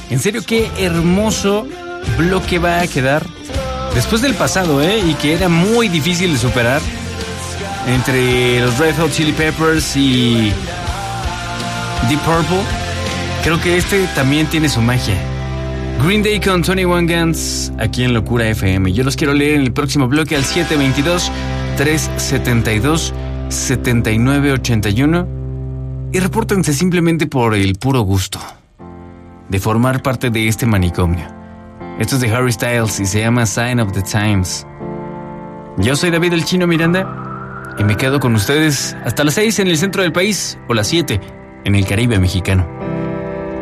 En serio, qué hermoso bloque va a quedar después del pasado, y que era muy difícil de superar entre los Red Hot Chili Peppers y Deep Purple. Creo que este también tiene su magia. Green Day con 21 Guns aquí en Locura FM. Yo los quiero leer en el próximo bloque al 722-372-7981 y repórtense simplemente por el puro gusto de formar parte de este manicomio. Esto es de Harry Styles y se llama Sign of the Times. Yo soy David el Chino Miranda y me quedo con ustedes hasta las 6 en el centro del país o las 7 en el Caribe mexicano.